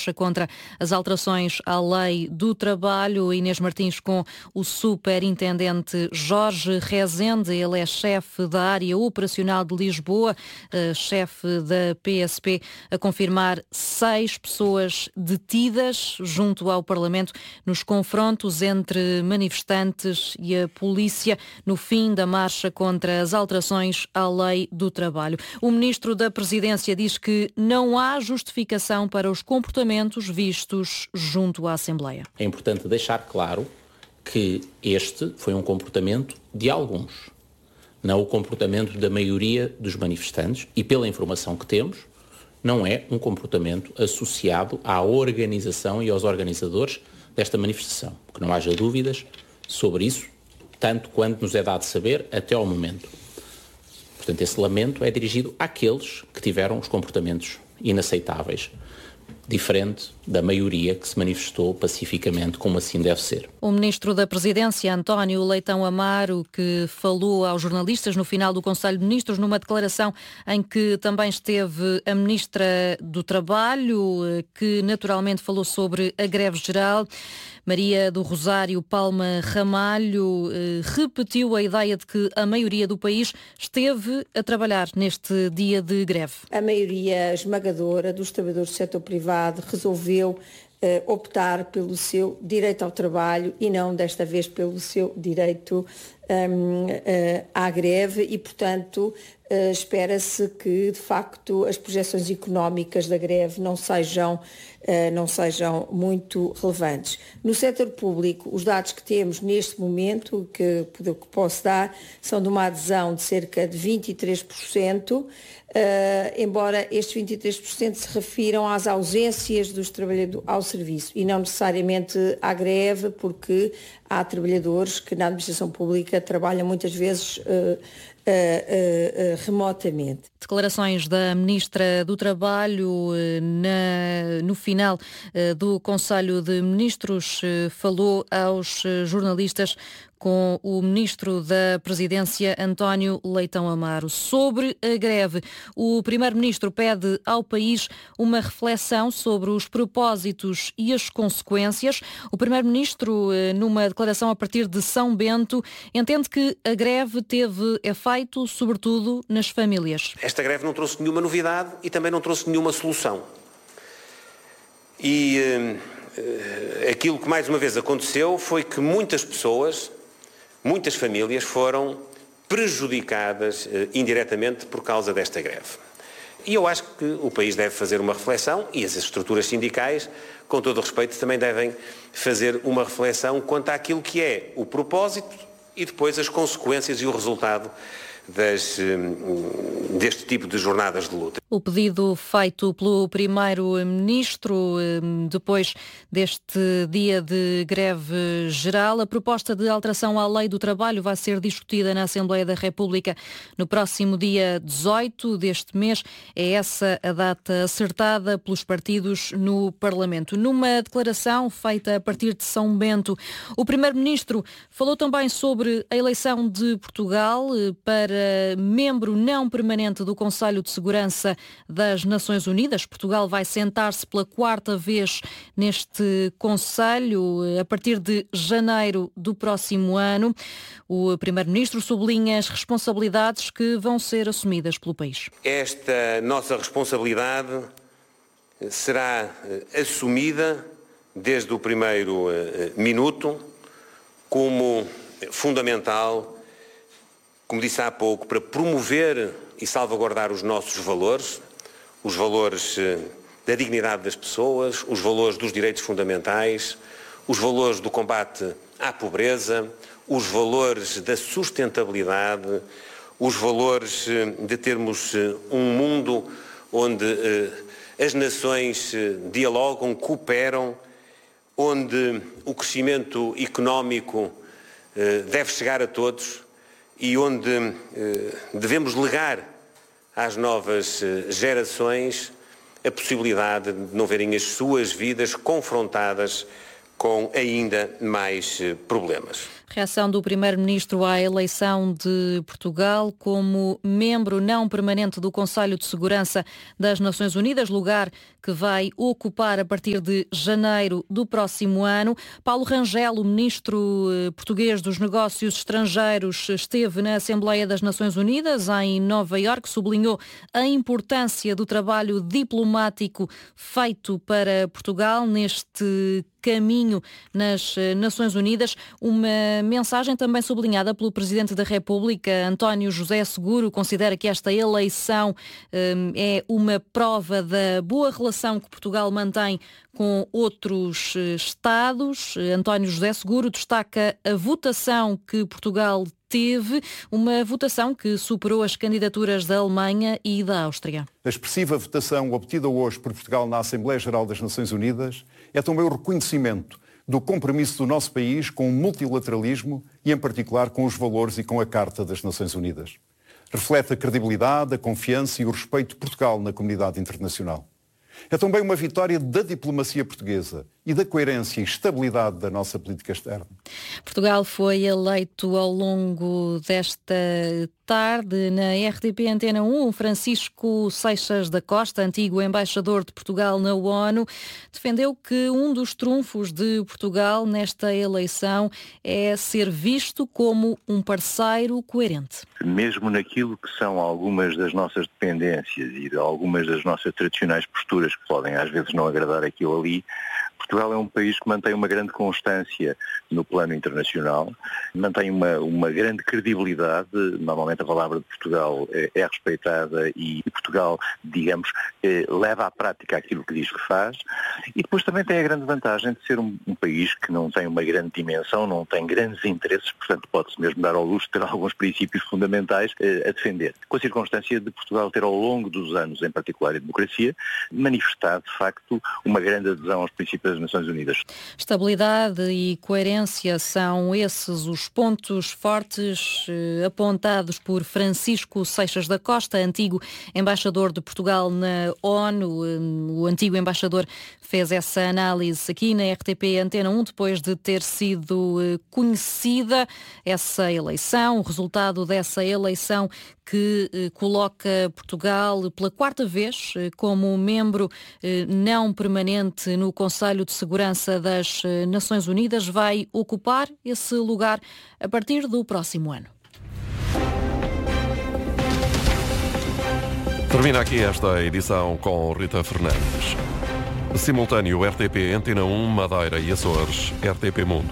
marcha contra as alterações à lei do trabalho. Inês Martins com o superintendente Jorge Rezende, ele é chefe da área operacional de Lisboa, chefe da PSP, a confirmar 6 pessoas detidas junto ao Parlamento nos confrontos entre manifestantes e a polícia no fim da marcha contra as alterações à lei do trabalho. O ministro da Presidência diz que não há justificação para os comportamentos vistos junto à Assembleia. É importante deixar claro que este foi um comportamento de alguns, não o comportamento da maioria dos manifestantes e, pela informação que temos, não é um comportamento associado à organização e aos organizadores desta manifestação. Que não haja dúvidas sobre isso, tanto quanto nos é dado saber até ao momento. Portanto, esse lamento é dirigido àqueles que tiveram os comportamentos inaceitáveis, diferente da maioria que se manifestou pacificamente, como assim deve ser. O ministro da Presidência, António Leitão Amaro, que falou aos jornalistas no final do Conselho de Ministros, numa declaração em que também esteve a ministra do Trabalho, que naturalmente falou sobre a greve geral. Maria do Rosário Palma Ramalho repetiu a ideia de que a maioria do país esteve a trabalhar neste dia de greve. A maioria esmagadora dos trabalhadores do setor privado resolveu optar pelo seu direito ao trabalho e não desta vez pelo seu direito à greve e, portanto, espera-se que, de facto, as projeções económicas da greve não sejam muito relevantes. No setor público, os dados que temos neste momento, que posso dar, são de uma adesão de cerca de 23%, embora estes 23% se refiram às ausências dos trabalhadores ao serviço e não necessariamente à greve, porque há trabalhadores que na administração pública trabalham muitas vezes remotamente. Declarações da Ministra do Trabalho no final do Conselho de Ministros, falou aos jornalistas com o Ministro da Presidência, António Leitão Amaro. Sobre a greve, o Primeiro-Ministro pede ao país uma reflexão sobre os propósitos e as consequências. O Primeiro-Ministro, numa declaração a partir de São Bento, entende que a greve teve efeito, sobretudo, nas famílias. Esta greve não trouxe nenhuma novidade e também não trouxe nenhuma solução. E aquilo que mais uma vez aconteceu foi que muitas pessoas, muitas famílias foram prejudicadas indiretamente por causa desta greve. E eu acho que o país deve fazer uma reflexão e as estruturas sindicais, com todo o respeito, também devem fazer uma reflexão quanto àquilo que é o propósito e depois as consequências e o resultado deste tipo de jornadas de luta. O pedido feito pelo Primeiro-Ministro depois deste dia de greve geral. A proposta de alteração à Lei do Trabalho vai ser discutida na Assembleia da República no próximo dia 18 deste mês. É essa a data acertada pelos partidos no Parlamento. Numa declaração feita a partir de São Bento, o Primeiro-Ministro falou também sobre a eleição de Portugal para membro não permanente do Conselho de Segurança das Nações Unidas. Portugal vai sentar-se pela 4ª vez neste Conselho a partir de janeiro do próximo ano. O Primeiro-Ministro sublinha as responsabilidades que vão ser assumidas pelo país. Esta nossa responsabilidade será assumida desde o primeiro minuto como fundamental, como disse há pouco, para promover e salvaguardar os nossos valores, os valores da dignidade das pessoas, os valores dos direitos fundamentais, os valores do combate à pobreza, os valores da sustentabilidade, os valores de termos um mundo onde as nações dialogam, cooperam, onde o crescimento económico deve chegar a todos e onde devemos legar às novas gerações a possibilidade de não verem as suas vidas confrontadas com ainda mais problemas. Reação do Primeiro-Ministro à eleição de Portugal como membro não permanente do Conselho de Segurança das Nações Unidas, lugar que vai ocupar a partir de janeiro do próximo ano. Paulo Rangel, o ministro português dos Negócios Estrangeiros, esteve na Assembleia das Nações Unidas em Nova Iorque, sublinhou a importância do trabalho diplomático feito para Portugal neste caminho nas Nações Unidas. Uma mensagem também sublinhada pelo Presidente da República, António José Seguro, considera que esta eleição é uma prova da boa relação que Portugal mantém com outros Estados. António José Seguro destaca a votação que Portugal teve, uma votação que superou as candidaturas da Alemanha e da Áustria. A expressiva votação obtida hoje por Portugal na Assembleia Geral das Nações Unidas é também o reconhecimento do compromisso do nosso país com o multilateralismo e, em particular, com os valores e com a Carta das Nações Unidas. Reflete a credibilidade, a confiança e o respeito de Portugal na comunidade internacional. É também uma vitória da diplomacia portuguesa e da coerência e estabilidade da nossa política externa. Portugal foi eleito ao longo desta tarde na RTP Antena 1, Francisco Seixas da Costa, antigo embaixador de Portugal na ONU, defendeu que um dos trunfos de Portugal nesta eleição é ser visto como um parceiro coerente. Mesmo naquilo que são algumas das nossas dependências e de algumas das nossas tradicionais posturas que podem às vezes não agradar aquilo ali, Portugal é um país que mantém uma grande constância no plano internacional, mantém uma grande credibilidade. Normalmente a palavra de Portugal é respeitada e Portugal, digamos, leva à prática aquilo que diz que faz. E depois também tem a grande vantagem de ser um país que não tem uma grande dimensão, não tem grandes interesses, portanto pode-se mesmo dar ao luxo de ter alguns princípios fundamentais a defender. Com a circunstância de Portugal ter ao longo dos anos, em particular a democracia, manifestado de facto uma grande adesão aos princípios das Nações Unidas. Estabilidade e coerência são esses os pontos fortes apontados por Francisco Seixas da Costa, antigo embaixador de Portugal na ONU. O antigo embaixador fez essa análise aqui na RTP Antena 1 depois de ter sido conhecida essa eleição, o resultado dessa eleição que coloca Portugal pela quarta vez como membro não permanente no Conselho de Segurança das Nações Unidas, vai ocupar esse lugar a partir do próximo ano. Termina aqui esta edição com Rita Fernandes. Simultâneo RTP Antena 1, Madeira e Açores, RTP Mundo.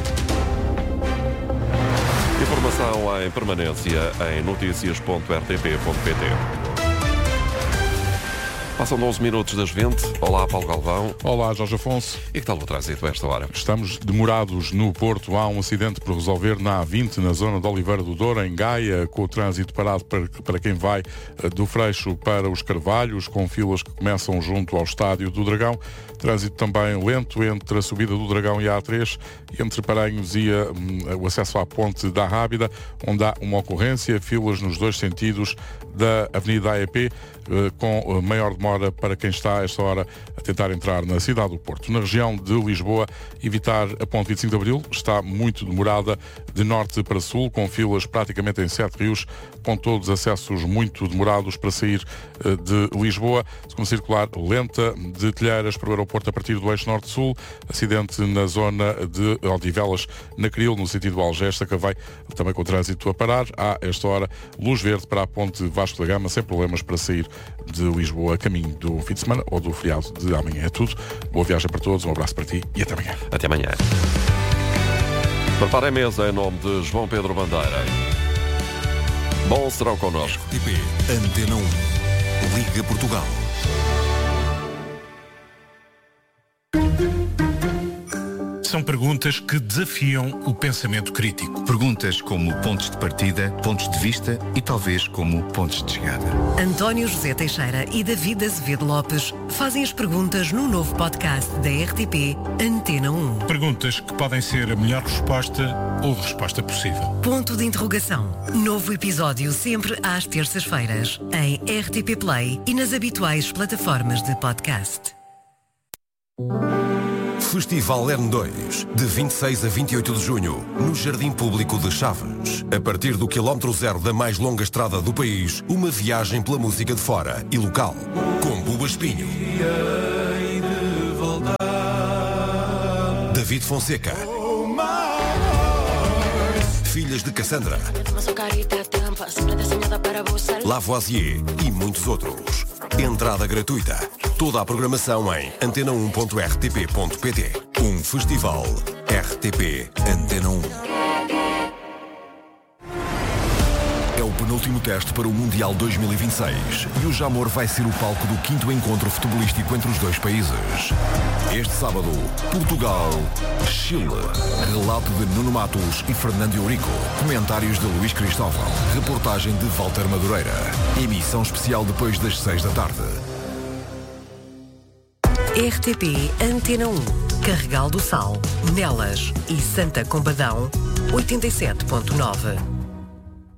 Informação em permanência em noticias.rtp.pt. Passam 12 minutos das 20. Olá, Paulo Galvão. Olá, Jorge Afonso. E que tal o trânsito a esta hora? Estamos demorados no Porto. Há um acidente por resolver na A20, na zona de Oliveira do Douro, em Gaia, com o trânsito parado para quem vai do Freixo para os Carvalhos, com filas que começam junto ao Estádio do Dragão. Trânsito também lento entre a subida do Dragão e a A3, entre Paranhos e o acesso à Ponte da Rábida, onde há uma ocorrência, filas nos dois sentidos da Avenida AEP, com maior demora para quem está a esta hora a tentar entrar na cidade do Porto. Na região de Lisboa, evitar a Ponte 25 de Abril está muito demorada de norte para sul, com filas praticamente em 7 rios, com todos os acessos muito demorados para sair de Lisboa. Segunda circular lenta de Telheiras para o aeroporto a partir do eixo norte-sul. Acidente na zona de Odivelas, na Cril, no sentido de Algés, Sacavém, também com o trânsito a parar. Há, esta hora, luz verde para a Ponte Vasco da Gama, sem problemas para sair de Lisboa a caminho do fim de semana ou do feriado de amanhã. É tudo. Boa viagem para todos, um abraço para ti e até amanhã. Até amanhã. Prepare a mesa em nome de João Pedro Bandeira. Bom serão connosco. RTP Antena 1. Liga Portugal. São perguntas que desafiam o pensamento crítico. Perguntas como pontos de partida, pontos de vista e talvez como pontos de chegada. António José Teixeira e David Azevedo Lopes fazem as perguntas no novo podcast da RTP Antena 1. Perguntas que podem ser a melhor resposta ou a resposta possível. Ponto de interrogação. Novo episódio sempre às terças-feiras em RTP Play e nas habituais plataformas de podcast. Festival N2, de 26 a 28 de junho, no Jardim Público de Chaves. A partir do quilómetro zero da mais longa estrada do país, uma viagem pela música de fora e local. Com Buba Espinho, David Fonseca, Filhas de Cassandra, Lavoisier e muitos outros. Entrada gratuita. Toda a programação em antena1.rtp.pt. Um festival RTP Antena 1. É o penúltimo teste para o Mundial 2026 e o Jamor vai ser o palco do 5º encontro futebolístico entre os dois países. Este sábado, Portugal-Chile. Relato de Nuno Matos e Fernando Eurico. Comentários de Luís Cristóvão. Reportagem de Walter Madureira. Emissão especial depois das 6 da tarde. RTP Antena 1. Carregal do Sal, Nelas e Santa Combadão, 87.9.